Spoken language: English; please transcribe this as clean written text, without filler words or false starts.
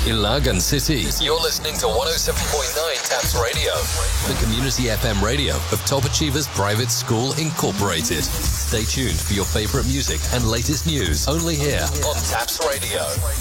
Ilagan City. You're listening to 107.9 TAPS Radio, the community FM radio of Top Achievers Private School Incorporated. Stay tuned for your favorite music and latest news only here on TAPS Radio.